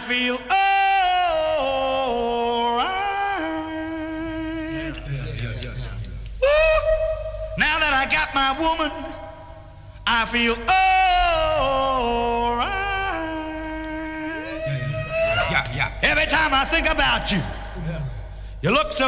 feel alright. Woo! Now that I got my woman, I feel alright. Every time I think about you, you look so